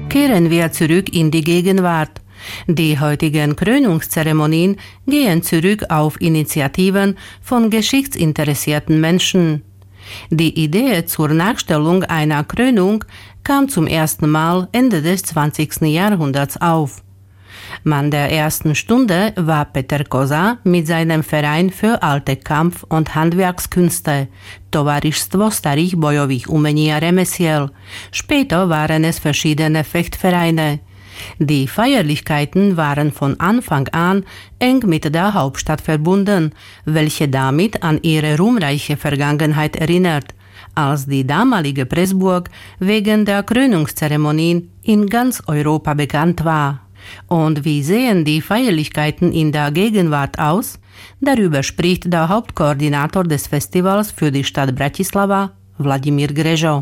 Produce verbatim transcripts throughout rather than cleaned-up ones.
Kehren wir zurück in die Gegenwart. Die heutigen Krönungszeremonien gehen zurück auf Initiativen von geschichtsinteressierten Menschen. Die Idee zur Nachstellung einer Krönung kam zum ersten Mal Ende des zwanzigsten Jahrhunderts auf. Mann der ersten Stunde war Peter Koza mit seinem Verein für alte Kampf- und Handwerkskünste, Tovarištstvo starých bojových umení a remesiel. Später waren es verschiedene Fechtvereine. Die Feierlichkeiten waren von Anfang an eng mit der Hauptstadt verbunden, welche damit an ihre ruhmreiche Vergangenheit erinnert, als die damalige Pressburg wegen der Krönungszeremonien in ganz Europa bekannt war. Und wie sehen die Feierlichkeiten in der Gegenwart aus? Darüber spricht der Hauptkoordinator des Festivals für die Stadt Bratislava, Vladimír Grežo.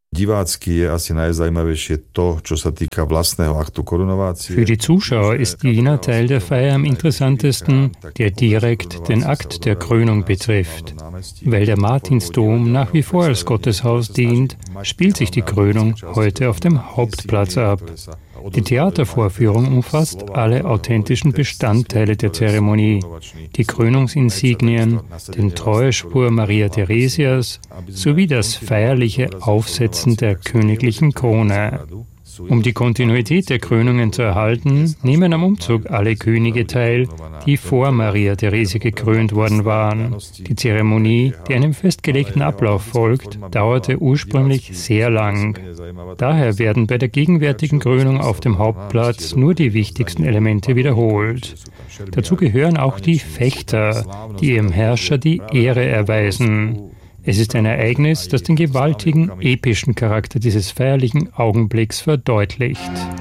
Für die Zuschauer ist jener Teil der Feier am interessantesten, der direkt den Akt der Krönung betrifft. Weil der Martinsdom nach wie vor als Gotteshaus dient, spielt sich die Krönung heute auf dem Hauptplatz ab. Die Theatervorführung umfasst alle authentischen Bestandteile der Zeremonie, die Krönungsinsignien, den Treueschwur Maria Theresias sowie das feierliche Aufsetzen der königlichen Krone. Um die Kontinuität der Krönungen zu erhalten, nehmen am Umzug alle Könige teil, die vor Maria Theresia gekrönt worden waren. Die Zeremonie, die einem festgelegten Ablauf folgt, dauerte ursprünglich sehr lang. Daher werden bei der gegenwärtigen Krönung auf dem Hauptplatz nur die wichtigsten Elemente wiederholt. Dazu gehören auch die Fechter, die ihrem Herrscher die Ehre erweisen. Es ist ein Ereignis, das den gewaltigen, epischen Charakter dieses feierlichen Augenblicks verdeutlicht.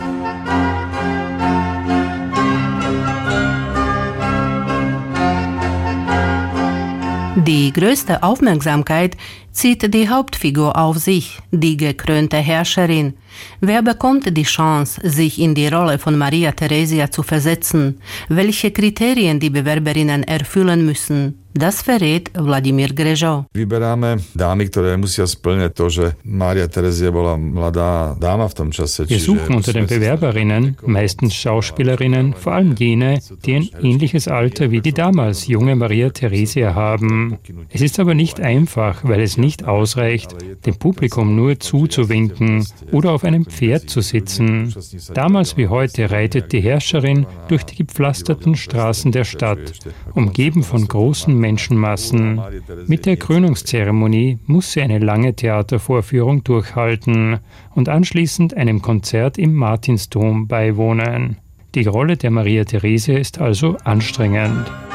Die größte Aufmerksamkeit zieht die Hauptfigur auf sich, die gekrönte Herrscherin. Wer bekommt die Chance, sich in die Rolle von Maria Theresia zu versetzen? Welche Kriterien die Bewerberinnen erfüllen müssen? Das verrät Vladimír Grežo. Vyberáme dámy, ktoré musia spĺňať to, že Maria Theresia bola mladá dáma v tom čase. Wir suchen unter den Bewerberinnen meistens Schauspielerinnen, vor allem jene, die ein ähnliches Alter wie die damals junge Maria Theresia haben. Es ist aber nicht einfach, weil es nicht ausreicht, dem Publikum nur zuzuwinken oder auf einem Pferd zu sitzen. Damals wie heute reitet die Herrscherin durch die gepflasterten Straßen der Stadt, umgeben von großen Menschenmassen. Mit der Krönungszeremonie muss sie eine lange Theatervorführung durchhalten und anschließend einem Konzert im Martinsdom beiwohnen. Die Rolle der Maria Theresia ist also anstrengend.